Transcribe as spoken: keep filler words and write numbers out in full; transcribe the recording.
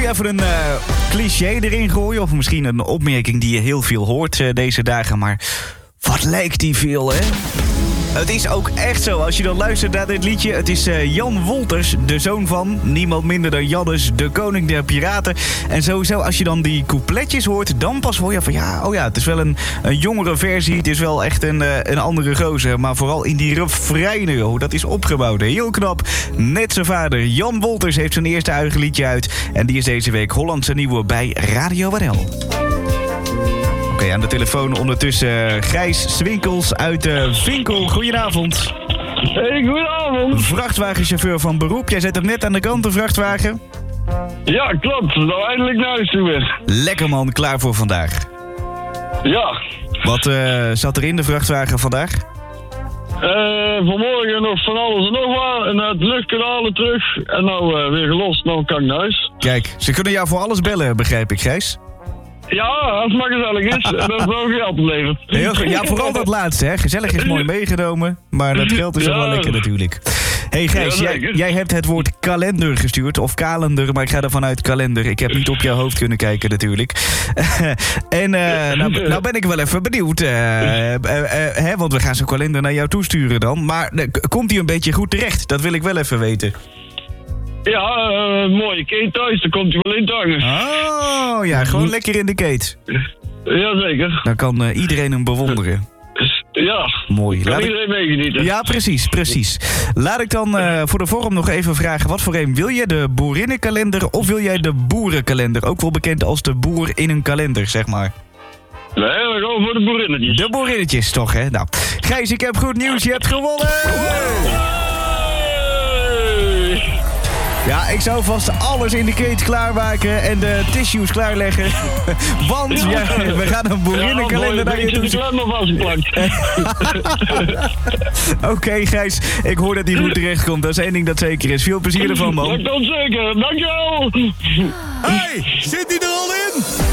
nu even een uh, cliché erin gooien. Of misschien een opmerking die je heel veel hoort uh, deze dagen. Maar wat lijkt die veel, hè? Het is ook echt zo, als je dan luistert naar dit liedje. Het is uh, Jan Wolters, de zoon van niemand minder dan Jannes, de koning der piraten. En sowieso, als je dan die coupletjes hoort, dan pas hoor je van ja, oh ja, het is wel een, een jongere versie. Het is wel echt een, uh, een andere gozer. Maar vooral in die refreinen, hoe dat is opgebouwd. Heel knap. Net zijn vader, Jan Wolters, heeft zijn eerste eigen liedje uit. En die is deze week Hollandse nieuwe bij Radio W L. Oké, aan de telefoon ondertussen Gijs Swinkels uit uh, Vinkel. Goedenavond. Hey, goedenavond. Vrachtwagenchauffeur van beroep. Jij zet hem net aan de kant, de vrachtwagen. Ja, klopt. Nou, eindelijk naar huis toe weer. Lekker man, klaar voor vandaag. Ja. Wat uh, zat er in de vrachtwagen vandaag? Uh, vanmorgen nog van alles en nog wat. En het luchtkanalen terug. En nou uh, weer gelost. Nou kan ik naar huis. Kijk, ze kunnen jou voor alles bellen, begrijp ik, Gijs. Ja, als het maar gezellig is. En dat is wel geld oplevert. Heel goed. Ja, vooral dat laatste, hè. Gezellig is mooi meegenomen. Maar dat geld is ja. wel lekker natuurlijk. Hey Gijs, ja, jij, jij hebt het woord kalender gestuurd. Of kalender, maar ik ga ervan uit kalender. Ik heb niet op jouw hoofd kunnen kijken natuurlijk. en uh, nou, nou ben ik wel even benieuwd. Uh, uh, uh, hè, want we gaan zo'n kalender naar jou toesturen dan. Maar uh, komt die een beetje goed terecht? Dat wil ik wel even weten. Ja, uh, mooie keet thuis, daar komt hij wel in hangen. Oh, ja, gewoon lekker in de keet. Jazeker. Dan kan uh, iedereen hem bewonderen. Ja, mooi. Kan Laat iedereen ik... meegenieten. Ja, precies, precies. Laat ik dan uh, voor de vorm nog even vragen, wat voor een wil je? De boerinnenkalender of wil jij de boerenkalender? Ook wel bekend als de boer in een kalender, zeg maar. Nee, we gaan voor de boerinnetjes. De boerinnetjes, toch, hè? Nou, Gijs, ik heb goed nieuws, je hebt gewonnen! Ja, ik zou vast alles in de keet klaarmaken en de tissues klaarleggen. Want ja, ja, we gaan een boerinnenkalender ja, naar je toe. Oké, okay, Gijs, ik hoor dat die goed terecht komt. Dat is één ding dat zeker is. Veel plezier ervan, man. Dat komt zeker, dankjewel. Hey, zit die er al in?